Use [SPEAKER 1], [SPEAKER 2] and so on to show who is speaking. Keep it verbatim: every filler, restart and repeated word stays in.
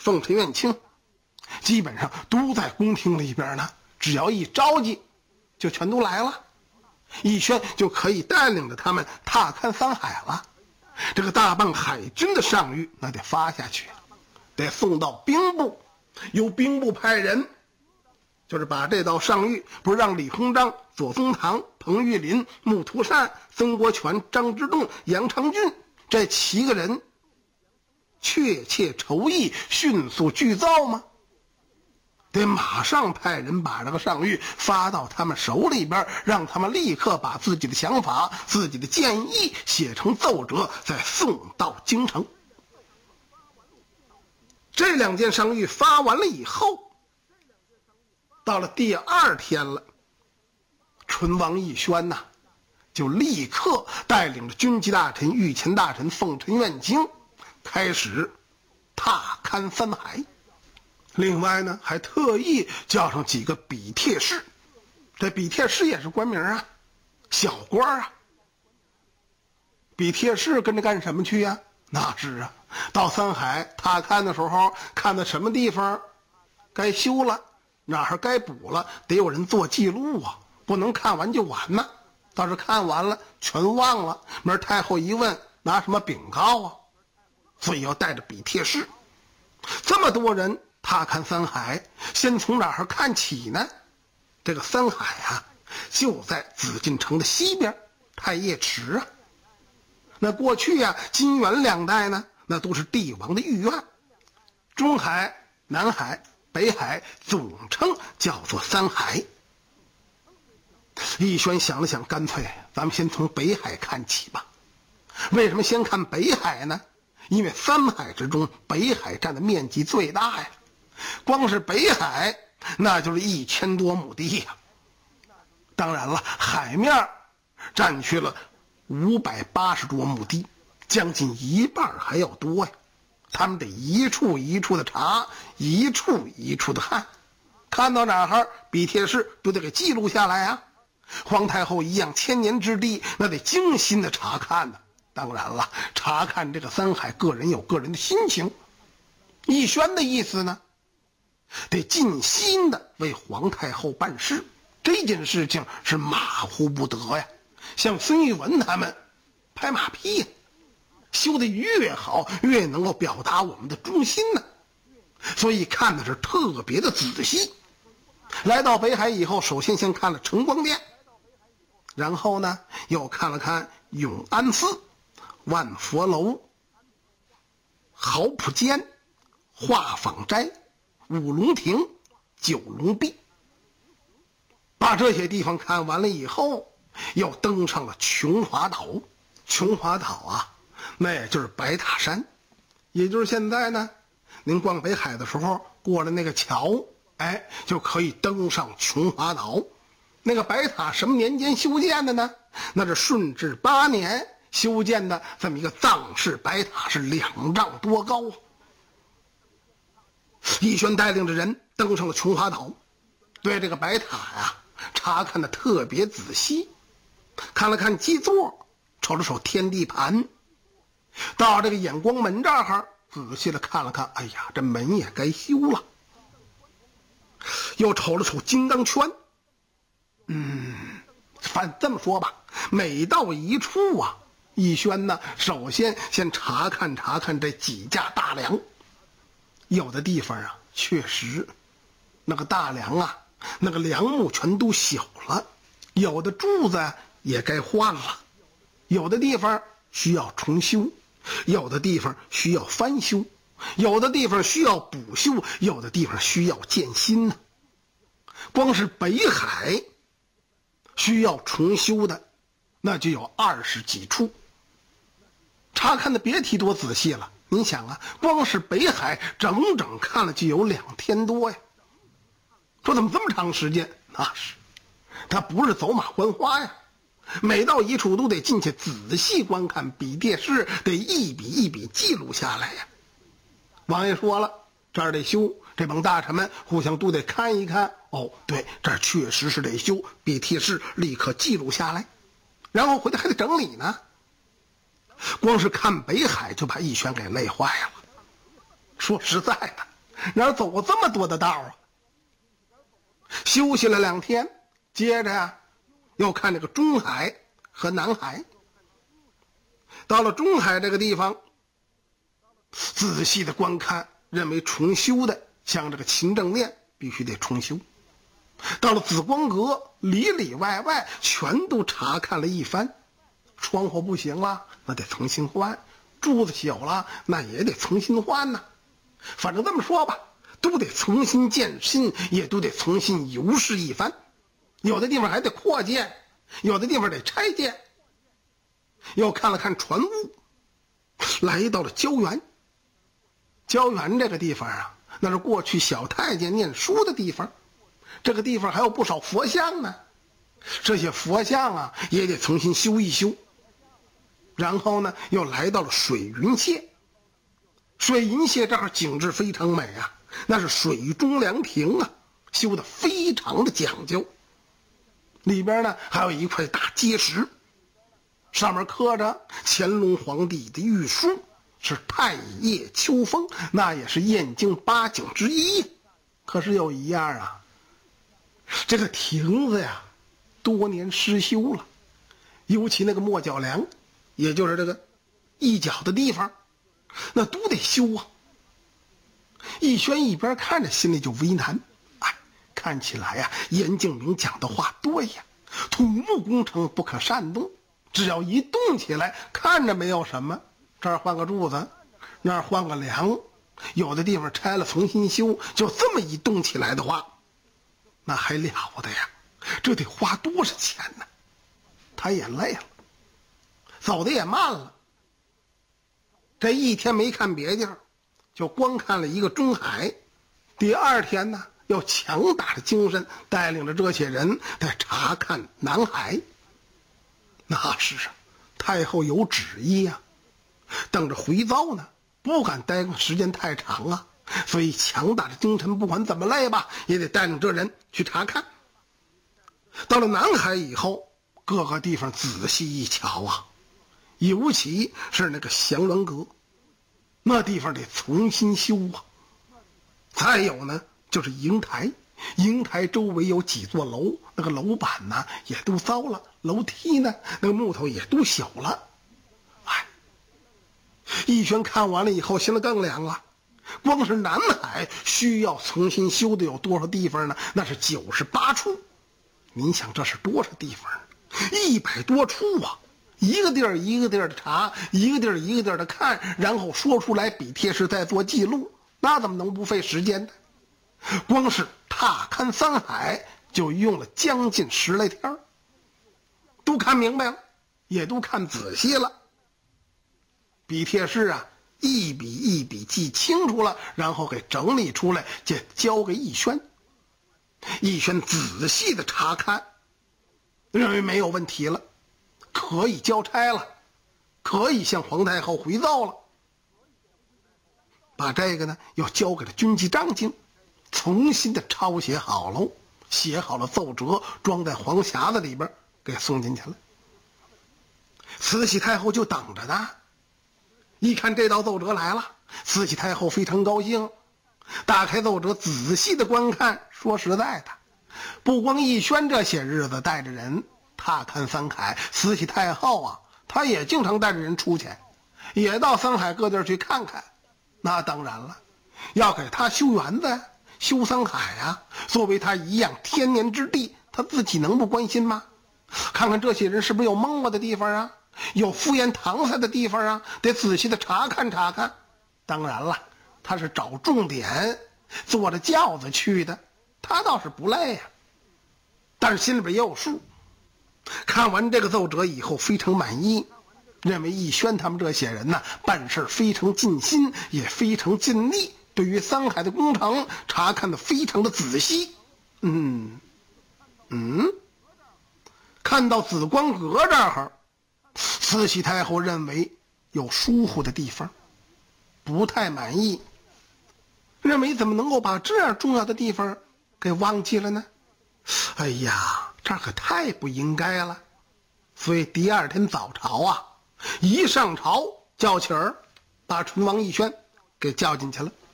[SPEAKER 1] 奉臣院卿，基本上都在宫廷里边呢，只要一召集，就全都来了。义宣就可以带领着他们踏勘三海了。这个大半海军的上谕那得发下去，得送到兵部，由兵部派人，就是把这道上谕，不是让李鸿章、左宗棠、彭玉麟、穆图善、曾国荃、张之洞、杨长俊这七个人确切筹议，迅速具造吗？得马上派人把这个上谕发到他们手里边，让他们立刻把自己的想法、自己的建议写成奏折，再送到京城。这两件上谕发完了以后，到了第二天了，淳王义宣呐，就立刻带领着军机大臣、御前大臣、奉臣院卿开始踏勘三海。另外呢，还特意叫上几个笔帖士，这笔帖士也是官名啊，小官啊。笔帖士跟着干什么去呀？那是啊，到三海踏勘的时候，看到什么地方该修了，哪儿该补了，得有人做记录啊，不能看完就完呢。倒是看完了全忘了，明儿太后一问，拿什么禀告啊？所以要带着笔帖士。这么多人踏勘三海，先从哪儿看起呢？这个三海啊，就在紫禁城的西边，太液池啊。那过去啊，金元两代呢，那都是帝王的御苑。中海、南海、北海总称叫做三海。义宣想了想，干脆咱们先从北海看起吧。为什么先看北海呢？因为三海之中，北海占的面积最大呀。光是北海那就是一千多亩地呀。当然了，海面占去了五百八十多亩地，将近一半还要多呀。他们得一处一处的查，一处一处的看，看到哪儿笔帖士都得给记录下来啊。皇太后一样，千年之地，那得精心的查看呢。当然了，查看这个三海，个人有个人的心情。义宣的意思呢，得尽心的为皇太后办事，这件事情是马虎不得呀。像孙玉文他们拍马屁呀，修得越好，越能够表达我们的忠心呢。所以看的是特别的仔细。来到北海以后，首先先看了承光殿，然后呢又看了看永安寺、万佛楼、豪普间、画舫斋、五龙亭、九龙壁。把这些地方看完了以后，又登上了琼华岛。琼华岛啊，那也就是白塔山，也就是现在呢，您逛北海的时候过了那个桥，哎，就可以登上琼华岛。那个白塔什么年间修建的呢？那是顺治八年修建的，这么一个藏式白塔，是两丈多高啊。义宣带领着人登上了琼华岛，对这个白塔呀查看的特别仔细，看了看基座，瞅了瞅天地盘，到这个眼光门这儿仔细的看了看，哎呀，这门也该修了。又瞅了瞅金刚圈，嗯，反正这么说吧，每到一处啊，义宣呢首先先查看查看这几架大梁。有的地方啊，确实那个大梁啊，那个梁木全都小了，有的柱子也该换了，有的地方需要重修，有的地方需要翻修，有的地方需要补修，有的地方需要建新呢。光是北海需要重修的那就有二十几处，查看的别提多仔细了。您想啊，光是北海整整看了就有两天多呀。说怎么这么长时间？那是他不是走马观花呀，每到一处都得进去仔细观看，笔帖式得一笔一笔记录下来呀。王爷说了，这儿得修，这帮大臣们互相都得看一看，哦，对，这儿确实是得修，笔帖式立刻记录下来，然后回来还得整理呢。光是看北海就把义宣给累坏了。说实在的， 哪走过这么多的道啊？休息了两天，接着呀，又看这个中海和南海。到了中海这个地方，仔细的观看，认为重修的像这个勤政殿必须得重修。到了紫光阁，里里外外全都查看了一番，窗户不行了，那得重新换；柱子小了，那也得重新换呢。反正这么说吧，都得重新建新，也都得重新游视一番。有的地方还得扩建，有的地方得拆建。又看了看船坞，来到了胶原。胶原这个地方啊，那是过去小太监念书的地方，这个地方还有不少佛像呢，这些佛像啊也得重新修一修。然后呢，又来到了水云榭。水云榭这儿景致非常美啊，那是水中凉亭啊，修得非常的讲究。里边呢还有一块大阶石，上面刻着乾隆皇帝的御书，是太液秋风，那也是燕京八景之一。可是有一样啊，这个亭子呀多年失修了，尤其那个末脚梁，也就是这个一角的地方，那都得修啊。逸轩一边看着心里就为难，哎，看起来呀严敬明讲的话对呀，土木工程不可擅动，只要一动起来，看着没有什么，这儿换个柱子，那儿换个梁，有的地方拆了重新修，就这么一动起来的话，那还了不得呀，这得花多少钱呢？他也累了，走的也慢了，这一天没看别地儿，就光看了一个中海。第二天呢，要强大的精神带领着这些人在查看南海。那是啊，太后有旨意呀、啊，等着回奏呢，不敢待个时间太长啊，所以强大的精神不管怎么累吧，也得带领这人去查看。到了南海以后，各个地方仔细一瞧啊，尤其是那个祥鸾阁，那地方得重新修啊。再有呢，就是瀛台，瀛台周围有几座楼，那个楼板呢也都糟了，楼梯呢那个木头也都朽了。哎，逸轩看完了以后，心里更凉了。光是南海需要重新修的有多少地方呢？那是九十八处。您想这是多少地方？一百多处啊！一个地儿一个地儿的查，一个地儿一个地儿的看，然后说出来比贴士再做记录，那怎么能不费时间呢？光是踏勘三海就用了将近十来天，都看明白了，也都看仔细了。笔帖式啊，一笔一笔记清楚了，然后给整理出来，就交给逸轩。逸轩仔细的查看，认为没有问题了，可以交差了，可以向皇太后回奏了。把这个呢又交给了军机张京，重新的抄写好了，写好了奏折，装在黄匣子里边给送进去了。慈禧太后就等着呢，一看这道奏折来了，慈禧太后非常高兴，打开奏折仔细的观看。说实在的，不光逸轩这些日子带着人踏勘三海，慈禧太后啊，她也经常带着人出去，也到三海各地去看看。那当然了，要给他修园子修三海啊，作为他一样天年之地，他自己能不关心吗？看看这些人是不是有蒙我的地方啊，有敷衍搪塞的地方啊，得仔细的查看查看。当然了，他是找重点，坐着轿子去的，他倒是不累呀、啊，但是心里边也有数。看完这个奏折以后非常满意，认为逸轩他们这些人呢办事非常尽心，也非常尽力，对于三海的工程查看的非常的仔细。嗯嗯，看到紫光阁这儿，慈禧太后认为有疏忽的地方，不太满意，认为怎么能够把这样重要的地方给忘记了呢？哎呀，这可太不应该了。所以第二天早朝啊，一上朝叫起儿，把纯王逸轩给叫进去了。